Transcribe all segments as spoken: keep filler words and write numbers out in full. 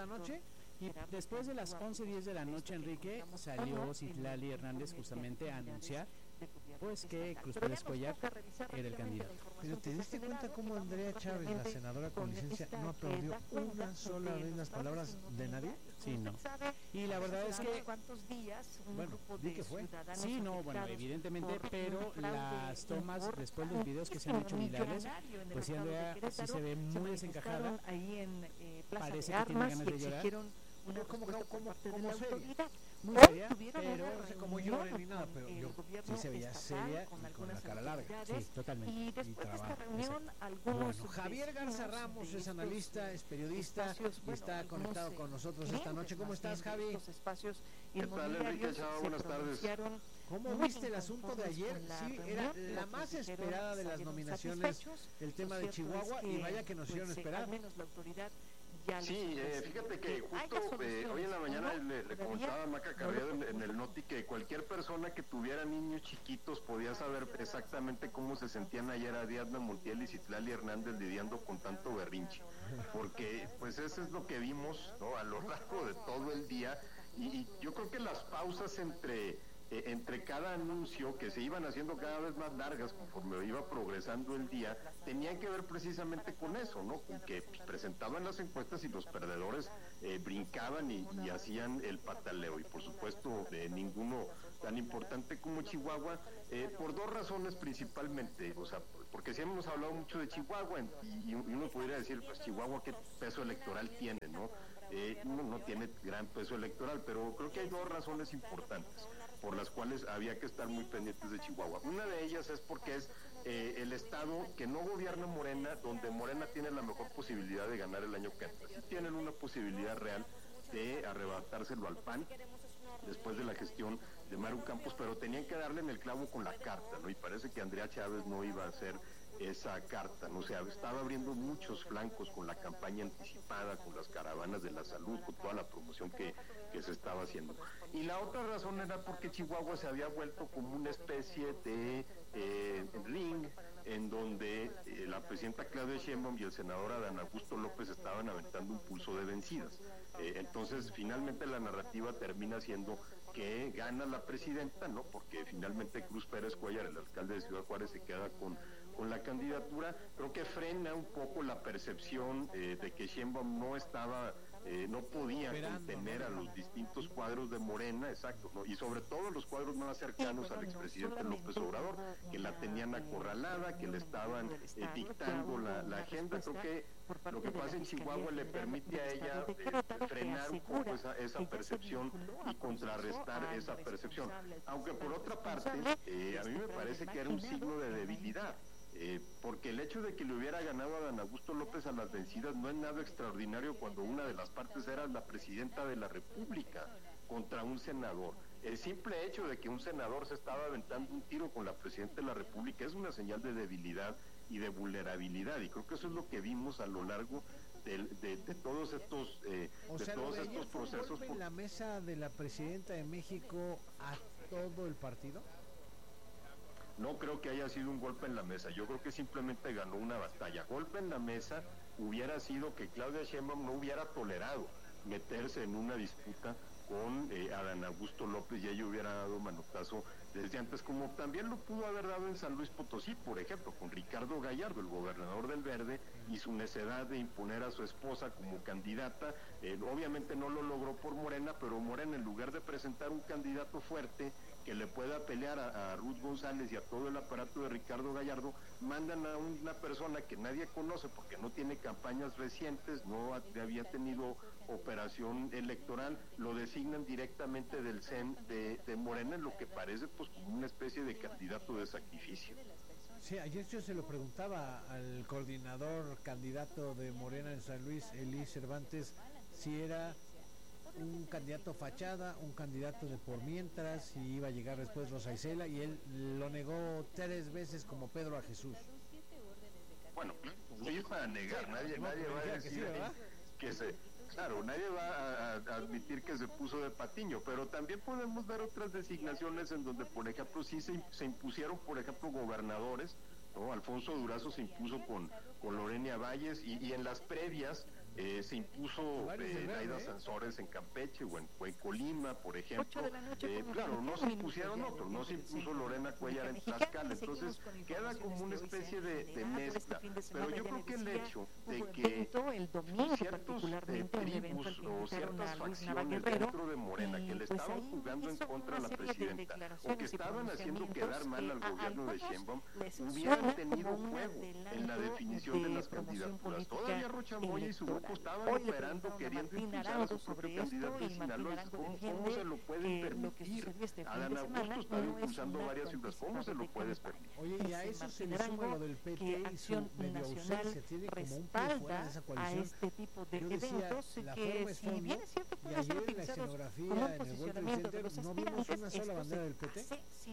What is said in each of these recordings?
la noche. Y después de las once diez de la noche, Enrique, salió Citlali Hernández justamente a anunciar pues que Cruz Pérez Cuellar era el candidato. Pero ¿te diste cuenta cómo Andrea Chávez, la senadora con licencia, no aplaudió una sola vez las palabras de nadie? Sí, no. Y la verdad es que... Bueno, di que fue. Sí, no, bueno, evidentemente, pero las tomas después de los videos que se han hecho virales, pues sí, Andrea sí se ve muy desencajada. Parece que tiene ganas de llorar. Pero como, como, como, como seria, muy seria, pero no sé cómo llore ni nada, pero yo sí se veía seria y con la cara larga. Sí, totalmente. Y trabajo. Bueno, Javier Garza Ramos es analista, es periodista y está conectado con nosotros esta noche. ¿Cómo estás, Javi? ¿Qué tal, Enrique? Chao, buenas tardes. ¿Cómo viste el asunto de ayer? Sí, era la más esperada de las nominaciones, el tema de Chihuahua, y vaya que nos hicieron esperar. Sí, eh, fíjate que justo eh, hoy en la mañana le, le comentaba a Maca Carrillo en, en el Noti que cualquier persona que tuviera niños chiquitos podía saber exactamente cómo se sentían ayer Ariadna Montiel y Citlali Hernández lidiando con tanto berrinche, porque pues eso es lo que vimos, ¿no?, a lo largo de todo el día, y, y yo creo que las pausas entre... Eh, entre cada anuncio que se iban haciendo cada vez más largas conforme iba progresando el día, tenían que ver precisamente con eso, ¿no? Con que pues, presentaban las encuestas y los perdedores eh, brincaban y, y hacían el pataleo, y por supuesto de ninguno tan importante como Chihuahua, eh, por dos razones principalmente, o sea, porque sí hemos hablado mucho de Chihuahua, y, y uno podría decir, pues Chihuahua qué peso electoral tiene, ¿no? Eh, no, no tiene gran peso electoral, pero creo que hay dos razones importantes por las cuales había que estar muy pendientes de Chihuahua. Una de ellas es porque es eh, el estado que no gobierna Morena, donde Morena tiene la mejor posibilidad de ganar el año que entra. Sí tienen una posibilidad real de arrebatárselo al P A N después de la gestión de Maru Campos, pero tenían que darle en el clavo con la carta, ¿no? Y parece que Andrea Chávez no iba a hacer esa carta, ¿no? O sea, estaba abriendo muchos flancos con la campaña anticipada, con las caravanas de la salud, con toda la promoción que, que se estaba haciendo. Y la otra razón era porque Chihuahua se había vuelto como una especie de eh, ring en donde eh, la presidenta Claudia Sheinbaum y el senador Adán Augusto López estaban aventando un pulso de vencidas. Eh, entonces, finalmente la narrativa termina siendo que gana la presidenta, ¿no? Porque finalmente Cruz Pérez Cuellar, el alcalde de Ciudad Juárez, se queda con, con la candidatura. Creo que frena un poco la percepción eh, de que Sheinbaum no estaba... Eh, no podía contener a los distintos cuadros de Morena, exacto, ¿no? Y sobre todo los cuadros más cercanos al expresidente López Obrador, que la tenían acorralada, que le estaban eh, dictando la, la agenda. Creo que lo que pasa en Chihuahua le permite a ella eh, frenar un poco esa, esa percepción y contrarrestar esa percepción. Aunque por otra parte, eh, a mí me parece que era un signo de debilidad. Eh, porque el hecho de que le hubiera ganado a Adán Augusto López a las vencidas no es nada extraordinario cuando una de las partes era la presidenta de la República contra un senador. El simple hecho de que un senador se estaba aventando un tiro con la presidenta de la República es una señal de debilidad y de vulnerabilidad, y creo que eso es lo que vimos a lo largo de, de, de todos estos eh, o de sea, todos ¿lo estos procesos. Por... en la mesa de la presidenta de México a todo el partido? No creo que haya sido un golpe en la mesa, yo creo que simplemente ganó una batalla. Golpe en la mesa hubiera sido que Claudia Sheinbaum no hubiera tolerado meterse en una disputa con eh, Adán Augusto López y ella hubiera dado manotazo desde antes, como también lo pudo haber dado en San Luis Potosí, por ejemplo, con Ricardo Gallardo, el gobernador del Verde, y su necedad de imponer a su esposa como candidata. Eh, obviamente no lo logró por Morena, pero Morena, en lugar de presentar un candidato fuerte que le pueda pelear a, a Ruth González y a todo el aparato de Ricardo Gallardo, mandan a una persona que nadie conoce porque no tiene campañas recientes, no ha, había tenido operación electoral, lo designan directamente del C E N de, de Morena, en lo que parece pues como una especie de candidato de sacrificio. Sí, ayer yo se lo preguntaba al coordinador candidato de Morena en San Luis, Elí Cervantes, si era un candidato fachada, un candidato de por mientras, si iba a llegar después Rosa Isela, y él lo negó tres veces como Pedro a Jesús. Bueno, no iba a negar, nadie, no, nadie va a decir que, sí, que se... Claro, nadie va a, a admitir que se puso de patiño, pero también podemos ver otras designaciones en donde, por ejemplo, sí se, se impusieron, por ejemplo, gobernadores, ¿no? Alfonso Durazo se impuso con, con Lorena Valles, y, y en las previas Eh, se impuso eh, Laida Sansores en Campeche o en, o en Colima, por ejemplo. Eh, claro, no se impusieron otros, no se impuso Lorena Cuellar en Tlaxcala, entonces queda como una especie de, de mezcla. Pero yo creo que el hecho de que ciertos eh, tribus o ciertas facciones dentro de Morena que le estaban jugando en contra a la presidenta o que estaban haciendo quedar mal al gobierno de Sheinbaum hubieran tenido juego en la definición de las candidaturas. Todavía Rocha Moya y su grupo estaban operando, queriendo impulsar a su propio candidato en Sinaloa. ¿Cómo, ¿Cómo se lo pueden permitir? Adán Augusto está impulsando varias ciudades. ¿Cómo se lo puedes permitir? Oye, y a eso se le suma lo del P T y su medio ausencia. Tiene como un pie fuera de esa coalición. Yo decía, la forma es fondo, y ayer en la escenografía en el World Trade Center no vimos una sola bandera del P T.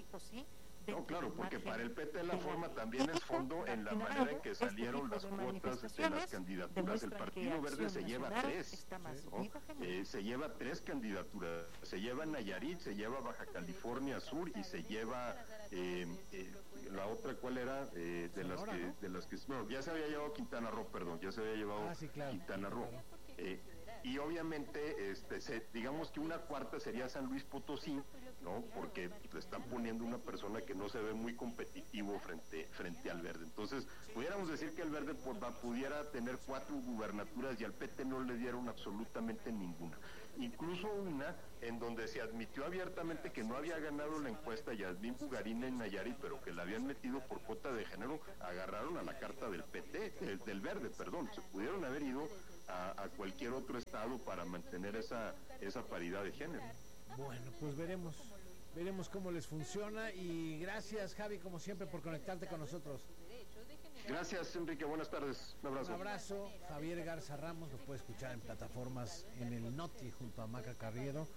No, claro, porque para el P T la forma también es fondo en la manera en que salieron las cuotas de las candidaturas. El Partido Verde se lleva tres, ¿no? eh, se lleva tres candidaturas, se lleva Nayarit, se lleva Baja California Sur y se lleva eh, eh, la otra, ¿cuál era? Eh, de las que, de las que, no, ya se había llevado Quintana Roo, perdón, ya se había llevado ah, sí, claro, Quintana Roo. Eh, y obviamente, este, se, digamos que una cuarta sería San Luis Potosí, ¿no? Porque le están poniendo una persona que no se ve muy competitivo frente, frente al Verde. Entonces, pudiéramos decir que el Verde pues, va, pudiera tener cuatro gubernaturas y al P T no le dieron absolutamente ninguna. Incluso una en donde se admitió abiertamente que no había ganado la encuesta Yasmín Pugarín en Nayarit, pero que la habían metido por cuota de género, agarraron a la carta del P T, del, del Verde, perdón. Se pudieron haber ido a, a cualquier otro estado para mantener esa, esa paridad de género. Bueno, pues veremos, veremos cómo les funciona y gracias, Javi, como siempre, por conectarte con nosotros. Gracias, Enrique, buenas tardes, un abrazo. Un abrazo, Javier Garza Ramos, lo puede escuchar en plataformas en el Noti junto a Maca Carriedo.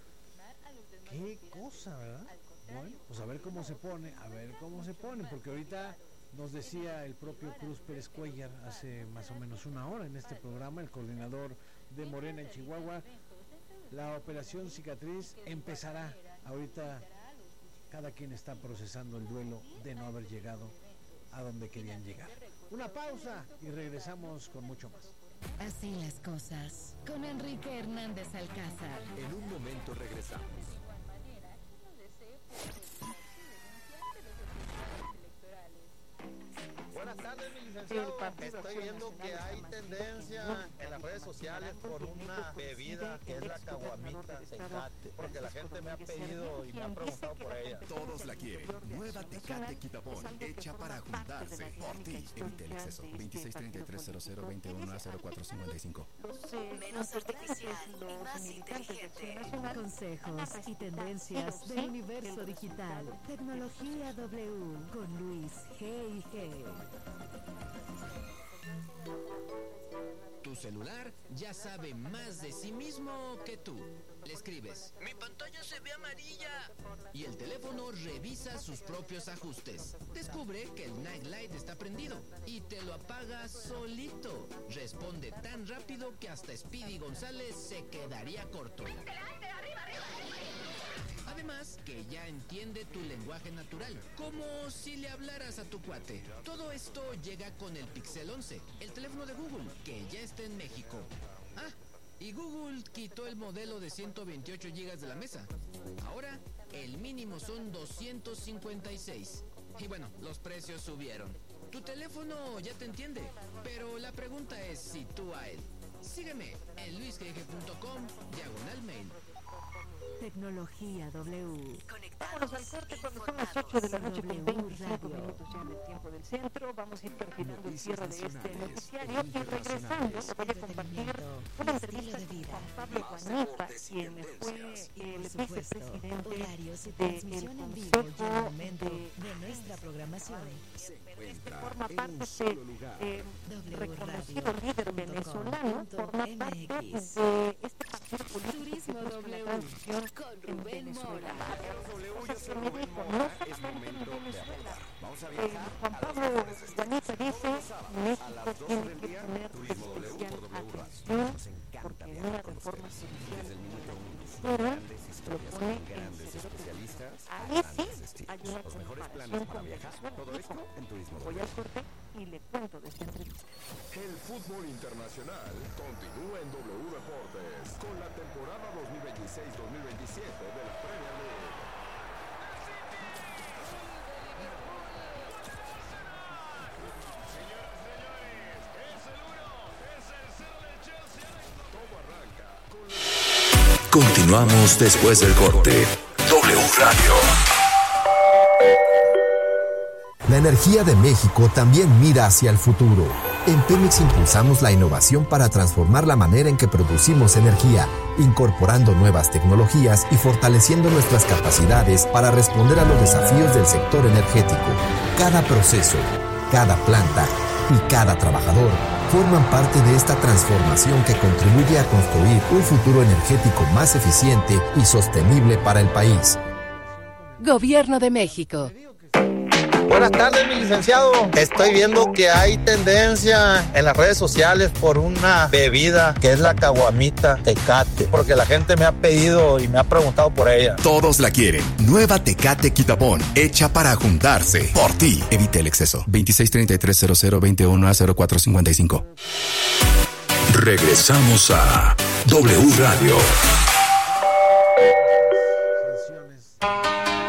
Qué cosa, ¿verdad? Bueno, pues a ver cómo se pone, a ver cómo se pone, porque ahorita nos decía el propio Cruz Pérez Cuellar hace más o menos una hora en este programa, el coordinador de Morena en Chihuahua, la operación cicatriz empezará. Ahorita cada quien está procesando el duelo de no haber llegado a donde querían llegar. Una pausa y regresamos con mucho más. Así las cosas, con Enrique Hernández Alcázar. En un momento regresamos. Buenas tardes, mi licenciado. Estoy viendo que hay tendencia en las redes sociales por una bebida que es la caguamita Tecate, porque la gente me ha pedido y me ha preguntado por ella. Todos la quieren. Nueva Tecate Quitapón, hecha para juntarse. Por ti, evite el exceso. veintiséis treinta y tres cero cero veintiuno cero cuatro cincuenta y cinco. Menos artificial y más inteligente. Consejos y tendencias del universo digital. Tecnología W con Luis G y G. Tu celular ya sabe más de sí mismo que tú. Le escribes, mi pantalla se ve amarilla. Y el teléfono revisa sus propios ajustes. Descubre que el Night Light está prendido y te lo apaga solito. Responde tan rápido que hasta Speedy González se quedaría corto. Además, que ya entiende tu lenguaje natural, como si le hablaras a tu cuate. Todo esto llega con el Pixel once, el teléfono de Google, que ya está en México. Ah, y Google quitó el modelo de ciento veintiocho gigas de la mesa. Ahora, el mínimo son doscientos cincuenta y seis. Y bueno, los precios subieron. Tu teléfono ya te entiende, pero la pregunta es si tú a él. Sígueme en luis g g punto com, diagonal mail. Tecnología W. Vámonos al corte cuando son las ocho de la noche con veinticinco minutos ya en el tiempo del centro. Vamos a ir perfilando el cierre de este noticiario y regresando les voy a compartir una entrevista con Pablo Guanipa, quien fue el vicepresidente del Consejo de nuestra programación. Este forma parte de eh, reconocido líder venezolano, forma parte de este partido político que la transición en Venezuela. Se me dijo, no solamente en Venezuela. Eh, Juan Pablo Guanipa dice, México tiene que poner especial atención porque en una reforma social pero lo pone en serio. Ahí sí hay una comparación con Venezuela. Voy al corte y le cuento de esta entrevista. El fútbol internacional continúa en W Deportes con la temporada dos mil veintiséis dos mil veintisiete de la Premier League. Señoras y señores, es el uno, es el cero del Chelsea. Todo arranca con la... Continuamos después del corte. W Radio. La energía de México también mira hacia el futuro. En Pemex impulsamos la innovación para transformar la manera en que producimos energía, incorporando nuevas tecnologías y fortaleciendo nuestras capacidades para responder a los desafíos del sector energético. Cada proceso, cada planta y cada trabajador forman parte de esta transformación que contribuye a construir un futuro energético más eficiente y sostenible para el país. Gobierno de México. Buenas tardes, mi licenciado. Estoy viendo que hay tendencia en las redes sociales por una bebida que es la caguamita Tecate, porque la gente me ha pedido y me ha preguntado por ella. Todos la quieren. Nueva Tecate Quitapón, hecha para juntarse. Por ti. Evite el exceso. veintiséis treinta y tres cero cero veintiuno a cero cuatro cincuenta y cinco. Regresamos a W Radio.